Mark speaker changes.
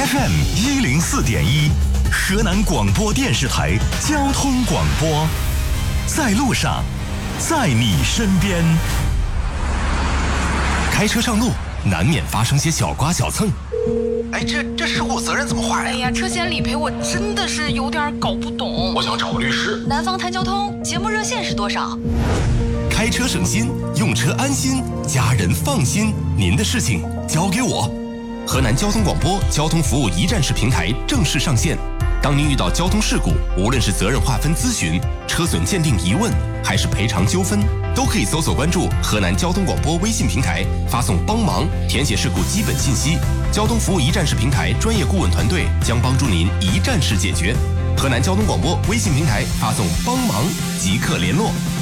Speaker 1: FM104.1，河南广播电视台交通广播，在路上，在你身边。开车上路，难免发生些小刮小蹭。
Speaker 2: 哎，这事故责任怎么划呀？
Speaker 3: 哎呀，车险理赔我真的是有点搞不懂。
Speaker 2: 我想找个律师。
Speaker 3: 南方谈交通节目热线是多少？
Speaker 1: 开车省心，用车安心，家人放心。您的事情交给我。河南交通广播交通服务一站式平台正式上线。当您遇到交通事故，无论是责任划分咨询、车损鉴定疑问，还是赔偿纠纷，都可以搜索关注河南交通广播微信平台，发送帮忙，填写事故基本信息。交通服务一站式平台专业顾问团队将帮助您一站式解决。河南交通广播微信平台发送帮忙即刻联络。